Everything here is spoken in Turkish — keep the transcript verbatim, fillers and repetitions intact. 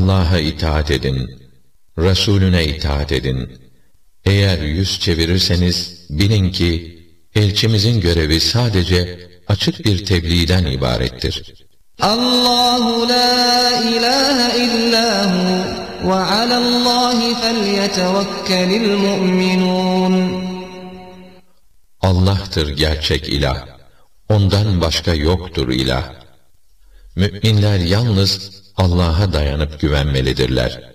Allah'a itaat edin, Resulüne itaat edin. Eğer yüz çevirirseniz bilin ki elçimizin görevi sadece açık bir tebliğden ibarettir. Allahu la ilahe illahu ve alallahi felyetevekkelil mu'minun. Allah'tır gerçek ilah, ondan başka yoktur ilah. Müminler yalnız Allah'a dayanıp güvenmelidirler.